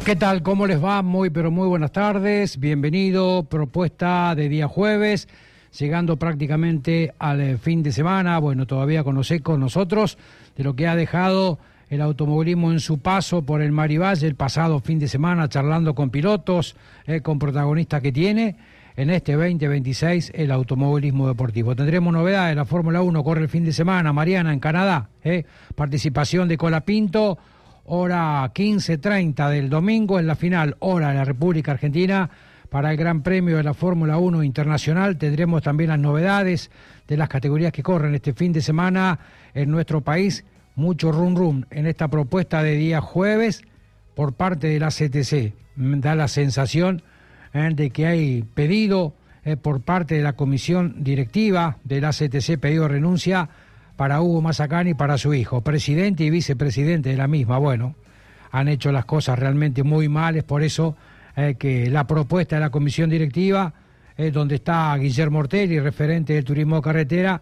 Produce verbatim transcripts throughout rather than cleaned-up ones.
¿Qué tal? ¿Cómo les va? Muy, pero muy buenas tardes. Bienvenido. Propuesta de día jueves, llegando prácticamente al fin de semana. Bueno, todavía conoce con nosotros de lo que ha dejado el automovilismo en su paso por el Marivalle el pasado fin de semana, charlando con pilotos, eh, con protagonistas que tiene en este veinte veintiséis el automovilismo deportivo. Tendremos novedades. La Fórmula uno corre el fin de semana, Mariana, en Canadá. Eh, participación de Colapinto. Hora quince treinta del domingo en la final, hora de la República Argentina, para el Gran Premio de la Fórmula uno Internacional. Tendremos también las novedades de las categorías que corren este fin de semana en nuestro país. Mucho rum rum en esta propuesta de día jueves por parte de la C T C. Da la sensación eh, de que hay pedido eh, por parte de la comisión directiva de la C T C, pedido de renuncia para Hugo Mazacán y para su hijo, presidente y vicepresidente de la misma. Bueno, han hecho las cosas realmente muy mal, es por eso eh, que la propuesta de la comisión directiva, eh, donde está Guillermo Ortelli, referente del turismo carretera,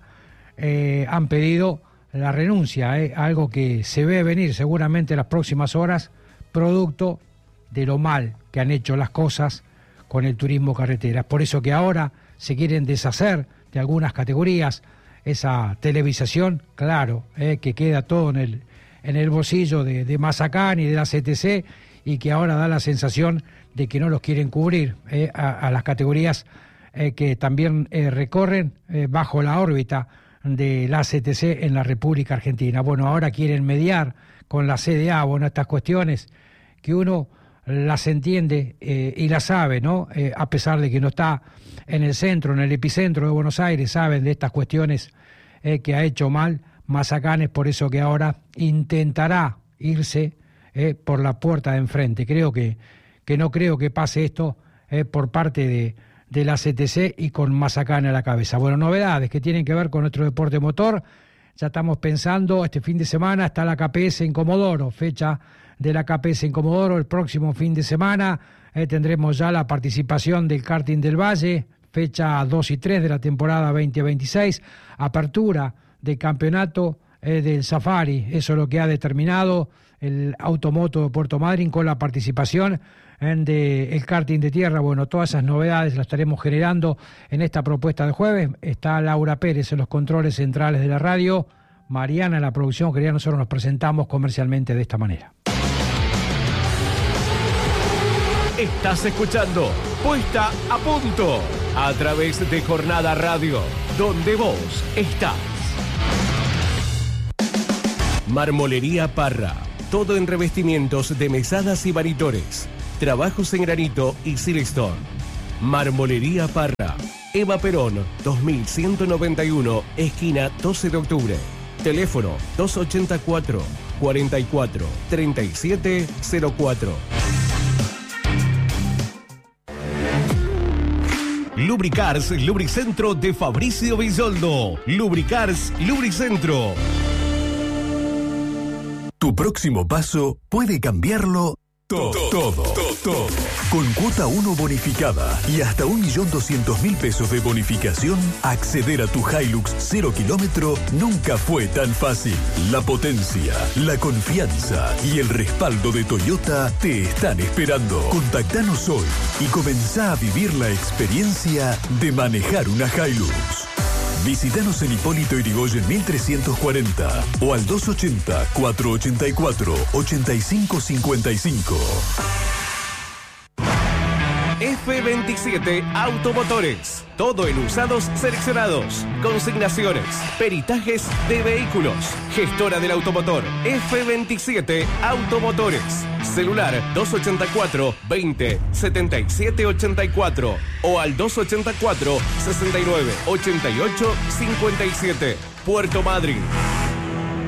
eh, han pedido la renuncia, eh, algo que se ve venir seguramente en las próximas horas, producto de lo mal que han hecho las cosas con el turismo carretera. Es por eso que ahora se quieren deshacer de algunas categorías. Esa televisación, claro, eh, que queda todo en el, en el bolsillo de, de Mazacán y de la C T C, y que ahora da la sensación de que no los quieren cubrir eh, a, a las categorías eh, que también eh, recorren eh, bajo la órbita de la C T C en la República Argentina. Bueno, ahora quieren mediar con la C D A, bueno, estas cuestiones que uno las entiende eh, y las sabe, ¿no? Eh, a pesar de que no está en el centro, en el epicentro de Buenos Aires, saben de estas cuestiones eh, que ha hecho mal Mazacán. Es por eso que ahora intentará irse eh, por la puerta de enfrente. Creo que, que no creo que pase esto eh, por parte de, de la C T C y con Mazacán a la cabeza. Bueno, novedades que tienen que ver con nuestro deporte motor. Ya estamos pensando, este fin de semana está la K P S en Comodoro, fecha de la K P S en Comodoro el próximo fin de semana. Eh, tendremos ya la participación del karting del Valle, fecha dos y tres de la temporada veinte veintiséis, apertura de campeonato eh, del Safari. Eso es lo que ha determinado el Automoto de Puerto Madryn con la participación eh, del karting de tierra. Bueno, todas esas novedades las estaremos generando en esta propuesta de jueves. Está Laura Pérez en los controles centrales de la radio, Mariana en la producción, que ya nosotros nos presentamos comercialmente de esta manera. Estás escuchando Puesta a Punto a través de Jornada Radio, donde vos estás. Marmolería Parra, todo en revestimientos de mesadas y varitores, trabajos en granito y silestone. Marmolería Parra, Eva Perón, dos mil ciento noventa y uno, esquina doce de octubre. Teléfono dos ochenta y cuatro, cuarenta y cuatro, treinta y siete cero cuatro. Lubricars Lubricentro de Fabricio Villoldo. Lubricars Lubricentro. Tu próximo paso puede cambiarlo todo. Todo. Todo. todo. Con cuota uno bonificada y hasta un millón doscientos mil pesos de bonificación, acceder a tu Hilux cero kilómetro nunca fue tan fácil. La potencia, la confianza y el respaldo de Toyota te están esperando. Contactanos hoy y comenzá a vivir la experiencia de manejar una Hilux. Visítanos en Hipólito Yrigoyen mil trescientos cuarenta o al dos ochenta, cuatrocientos ochenta y cuatro, ochenta y cinco cincuenta y cinco. F veintisiete Automotores. Todo en usados seleccionados, consignaciones, peritajes de vehículos. Gestora del automotor F veintisiete Automotores. Celular dos ochenta y cuatro, veinte, setenta y siete ochenta y cuatro o al dos ochenta y cuatro, sesenta y nueve, ochenta y ocho cincuenta y siete. Puerto Madryn.